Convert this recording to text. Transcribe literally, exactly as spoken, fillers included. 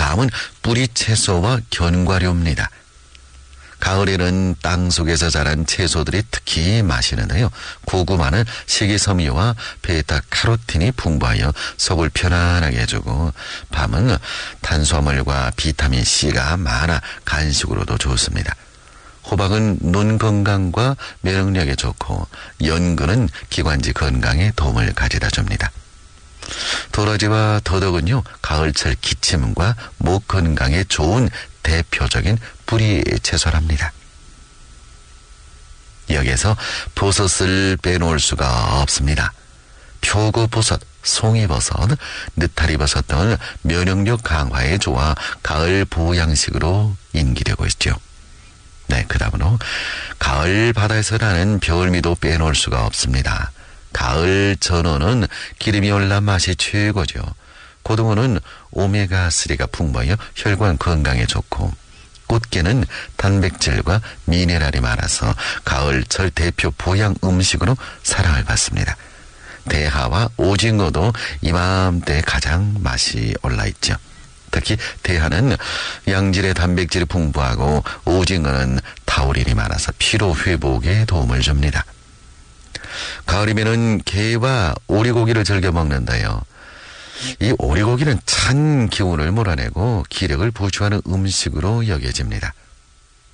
다음은 뿌리 채소와 견과류입니다. 가을에는 땅속에서 자란 채소들이 특히 맛있는데요. 고구마는 식이섬유와 베타카로틴이 풍부하여 속을 편안하게 해주고, 밤은 탄수화물과 비타민C가 많아 간식으로도 좋습니다. 호박은 눈 건강과 면역력에 좋고, 연근은 기관지 건강에 도움을 가져다 줍니다. 도라지와 더덕은요, 가을철 기침과 목 건강에 좋은 대표적인 뿌리 채소랍니다. 여기에서 버섯을 빼놓을 수가 없습니다. 표고버섯, 송이버섯, 느타리버섯 등은 면역력 강화에 좋아 가을 보양식으로 인기되고 있죠. 네, 그 다음으로 가을 바다에서 나는 별미도 빼놓을 수가 없습니다. 가을 전어는 기름이 올라 맛이 최고죠. 고등어는 오메가삼가 풍부하여 혈관 건강에 좋고, 꽃게는 단백질과 미네랄이 많아서 가을철 대표 보양 음식으로 사랑을 받습니다. 대하와 오징어도 이맘때 가장 맛이 올라있죠. 특히 대하는 양질의 단백질이 풍부하고, 오징어는 타우린이 많아서 피로 회복에 도움을 줍니다. 가을이면은 게와 오리고기를 즐겨 먹는다요. 이 오리고기는 찬 기운을 몰아내고 기력을 보충하는 음식으로 여겨집니다.